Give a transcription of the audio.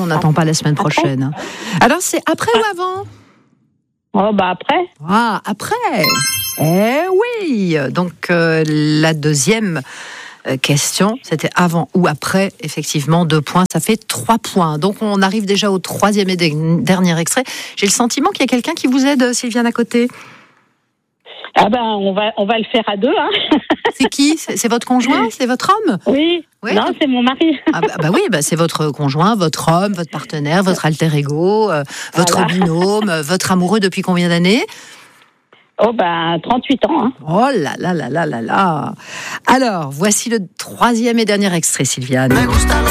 on n'attend pas la semaine prochaine. Alors, c'est après ou avant ? Oh, après. Ah, après. Eh oui. Donc, la deuxième question, c'était avant ou après. Effectivement, 2 points, ça fait 3 points. Donc, on arrive déjà au troisième et dernier extrait. J'ai le sentiment qu'il y a quelqu'un qui vous aide, Sylviane, à côté. On va le faire à 2. Hein. C'est qui ? C'est votre conjoint ? C'est votre homme ? Oui. Non, c'est mon mari. Oui, c'est votre conjoint, votre homme, votre partenaire, votre alter ego, votre binôme, votre amoureux depuis combien d'années ? 38 ans. Hein. Oh là là là là là là. Alors, voici le troisième et dernier extrait, Sylviane.